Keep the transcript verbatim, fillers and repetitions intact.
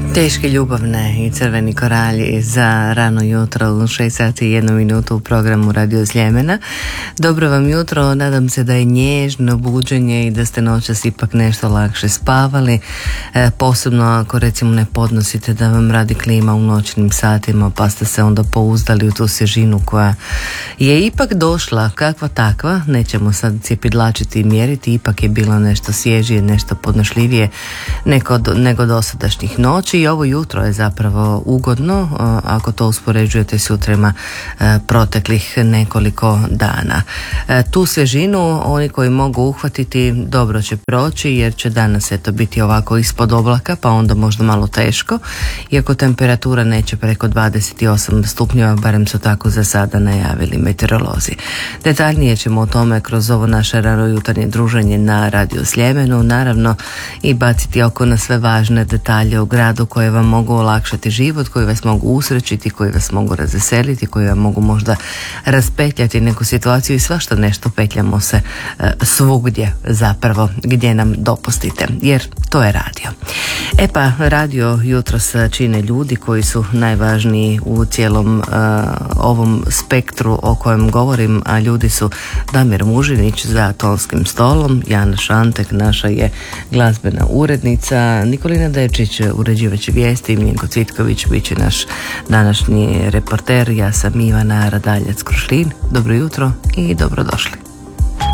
Teške ljubavne i crveni koralji za rano jutro u šest sati i jednu minutu u programu Radio Sljemena. Dobro vam jutro, nadam se da je nježno buđenje i da ste noćas ipak nešto lakše spavali, e, posebno ako recimo ne podnosite da vam radi klima u noćnim satima pa ste se onda pouzdali u tu svježinu koja je ipak došla kakva takva, nećemo sad cjepidlačiti i mjeriti, ipak je bilo nešto svježije, nešto podnošljivije nego, nego dosadašnjih noći. I ovo jutro je zapravo ugodno ako to uspoređujete s jutrima proteklih nekoliko dana. Tu svježinu oni koji mogu uhvatiti dobro će proći jer će danas eto biti ovako ispod oblaka pa onda možda malo teško, iako temperatura neće preko dvadeset osam stupnjeva, barem su tako za sada najavili meteorolozi. Detaljnije ćemo o tome kroz ovo naše rano jutarnje druženje na Radio Sljemenu, naravno i baciti oko na sve važne detalje u gradu koje vam mogu olakšati život, koji vas mogu usrećiti, koji vas mogu razveseliti, koji vam mogu možda raspetljati neku situaciju i svašta nešto petljamo se e, svugdje zapravo gdje nam dopustite, jer to je radio. E pa, radio jutros čine ljudi koji su najvažniji u cijelom e, ovom spektru o kojem govorim, a ljudi su Damir Mužinić za tonskim stolom, Jana Šantek, naša je glazbena urednica, Nikolina Deččić, uređivač vijesti, Miljenko Cvitković bit će naš današnji reporter, ja sam Ivana Radaljac-Krušlin. Dobro jutro i dobrodošli.